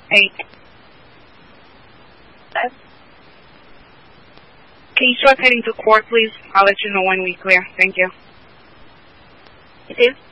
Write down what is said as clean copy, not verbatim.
8. Can you start heading to court, please? I'll let you know when we clear. Thank you. You too.